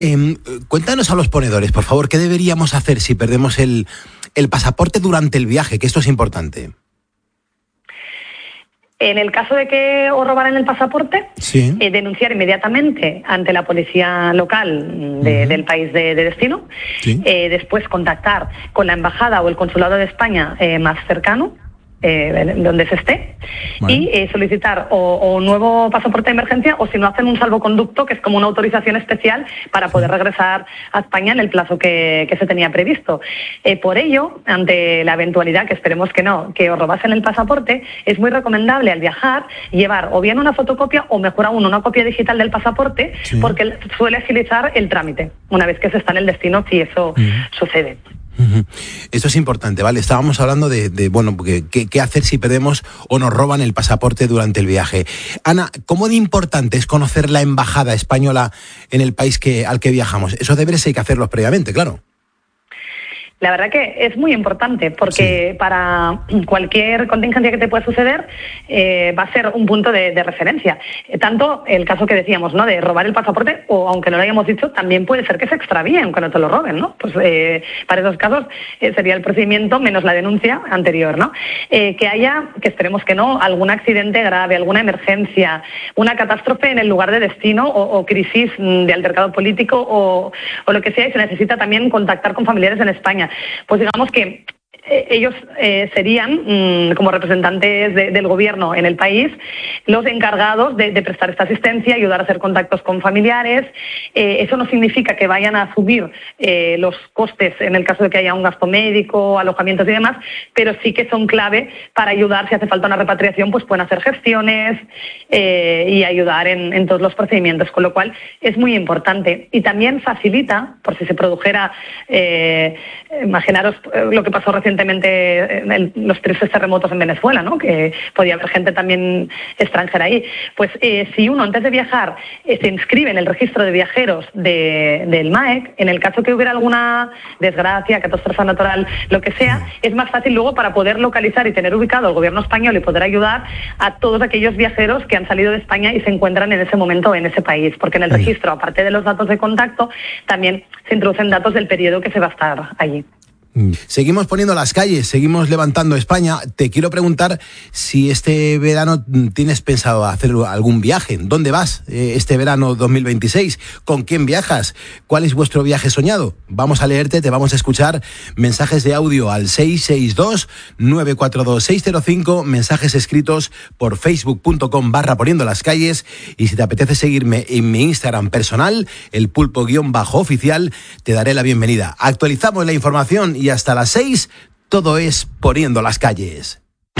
Cuéntanos a los ponedores, por favor, ¿qué deberíamos hacer si perdemos el pasaporte durante el viaje? Que esto es importante. En el caso de que os robaran el pasaporte, sí. Denunciar inmediatamente ante la policía local del país de destino, sí. Después contactar con la embajada o el consulado de España más cercano, donde se esté, vale. Y solicitar o un nuevo pasaporte de emergencia, o si no, hacen un salvoconducto, que es como una autorización especial para poder regresar a España en el plazo que se tenía previsto. Por ello, ante la eventualidad, que esperemos que no, que os robasen el pasaporte, es muy recomendable al viajar llevar o bien una fotocopia o mejor aún una copia digital del pasaporte, sí. Porque suele agilizar el trámite una vez que se está en el destino, si eso sucede. Esto es importante, ¿vale? Estábamos hablando de qué hacer si perdemos o nos roban el pasaporte durante el viaje. Ana, ¿cómo de importante es conocer la embajada española en el país al que viajamos? Esos deberes hay que hacerlos previamente, claro. La verdad que es muy importante porque sí. Para cualquier contingencia que te pueda suceder va a ser un punto de referencia. Tanto el caso que decíamos, ¿no?, de robar el pasaporte, o aunque no lo hayamos dicho, también puede ser que se extravíen cuando te lo roben, ¿no? Pues para esos casos sería el procedimiento menos la denuncia anterior, ¿no? Que haya, que esperemos que no, algún accidente grave, alguna emergencia, una catástrofe en el lugar de destino o crisis de altercado político o lo que sea, y se necesita también contactar con familiares en España. Pues digamos que ellos serían, como representantes del gobierno en el país, los encargados de prestar esta asistencia, ayudar a hacer contactos con familiares. Eso no significa que vayan a asumir los costes en el caso de que haya un gasto médico, alojamientos y demás, pero sí que son clave para ayudar. Si hace falta una repatriación, pues pueden hacer gestiones y ayudar en todos los procedimientos, con lo cual es muy importante. Y también facilita, por si se produjera, imaginaros lo que pasó recientemente en los tristes terremotos en Venezuela, ¿no?, que podía haber gente también extranjera ahí. Pues si uno antes de viajar se inscribe en el registro de viajeros del MAEC, en el caso que hubiera alguna desgracia, catástrofe natural, lo que sea, es más fácil luego para poder localizar y tener ubicado al gobierno español y poder ayudar a todos aquellos viajeros que han salido de España y se encuentran en ese momento en ese país, porque en el registro, aparte de los datos de contacto, también se introducen datos del periodo que se va a estar allí. Seguimos poniendo las calles, seguimos levantando España. Te quiero preguntar si este verano tienes pensado hacer algún viaje. ¿Dónde vas este verano 2026? ¿Con quién viajas? ¿Cuál es vuestro viaje soñado? Vamos a leerte, te vamos a escuchar mensajes de audio al 662-942-605, mensajes escritos por facebook.com/poniendo las calles, y si te apetece seguirme en mi Instagram personal, el pulpo_oficial, te daré la bienvenida. Actualizamos la información y hasta las 6 todo es Poniendo las calles.